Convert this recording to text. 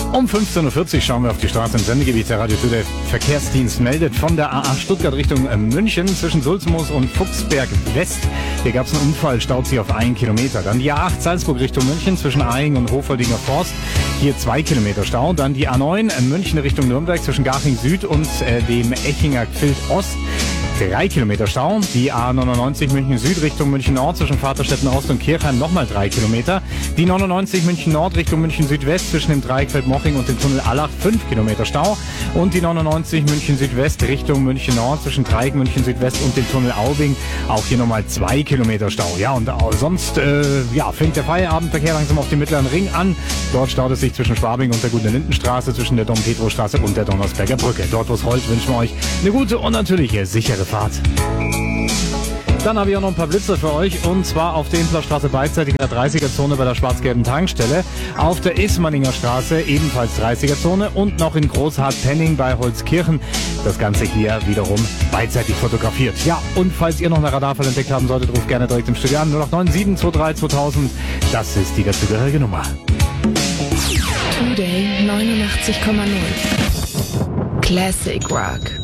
Um 15.40 Uhr schauen wir auf die Straße im Sendegebiet. Der Radio Tour Verkehrsdienst meldet von der AA Stuttgart Richtung München zwischen Sulzmoos und Fuchsberg West. Hier gab es einen Unfall, staut sich auf 1 Kilometer. Dann die A8 Salzburg Richtung München zwischen Ahing und Hofoldinger Forst. Hier 2 Kilometer Stau. Dann die A9 München Richtung Nürnberg zwischen Garching Süd und dem Echinger Quillt Ost. 3 Kilometer Stau. Die A99 München Süd Richtung München Nord zwischen Vaterstetten Ost und Kirchheim nochmal 3 Kilometer. Die 99 München Nord Richtung München Südwest zwischen dem Dreieckfeld Moching und dem Tunnel Allach 5 Kilometer Stau. Und die 99 München Südwest Richtung München Nord zwischen Dreieck München Südwest und dem Tunnel Aubing auch hier nochmal 2 Kilometer Stau. Ja, und sonst fängt der Feierabendverkehr langsam auf dem Mittleren Ring an. Dort staut es sich zwischen Schwabing und der Gute-Linden-Straße, zwischen der Dom-Petro-Straße und der Donnersberger Brücke. Dort, wo es heult, wünschen wir euch eine gute und natürliche, sichere Fahrt. Dann habe ich auch noch ein paar Blitzer für euch, und zwar auf der Implerstraße beidseitig in der 30er-Zone bei der schwarz-gelben Tankstelle, auf der Ismaninger Straße ebenfalls 30er-Zone und noch in Großhardt-Penning bei Holzkirchen. Das Ganze hier wiederum beidseitig fotografiert. Ja, und falls ihr noch eine Radarfall entdeckt haben solltet, ruft gerne direkt im Studio an 0897 23 2000. Das ist die dazugehörige Nummer. Today 89,0 Classic Rock.